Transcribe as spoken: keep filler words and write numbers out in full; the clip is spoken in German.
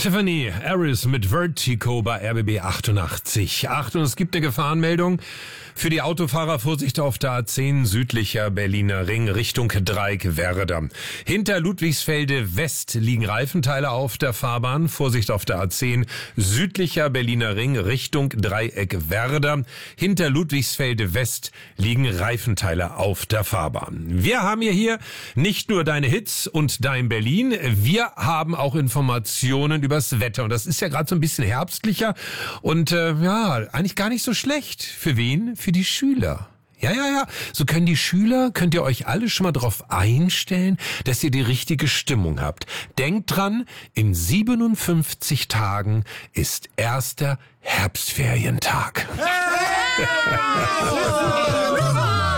Tiffany Harris mit Vertigo bei R B B achtundachtzig. Achtung, es gibt eine Gefahrenmeldung. Für die Autofahrer Vorsicht auf der A zehn südlicher Berliner Ring Richtung Dreieck-Werder. Hinter Ludwigsfelde West liegen Reifenteile auf der Fahrbahn. Vorsicht auf der A zehn südlicher Berliner Ring Richtung Dreieck-Werder. Hinter Ludwigsfelde West liegen Reifenteile auf der Fahrbahn. Wir haben hier, hier nicht nur deine Hits und dein Berlin, wir haben auch Informationen übers Wetter. Und das ist ja gerade so ein bisschen herbstlicher und äh, ja, eigentlich gar nicht so schlecht. Für wen? Für die Schüler. Ja, ja, ja. So können die Schüler, könnt ihr euch alle schon mal drauf einstellen, dass ihr die richtige Stimmung habt. Denkt dran, in siebenundfünfzig Tagen ist erster Herbstferientag. Hey!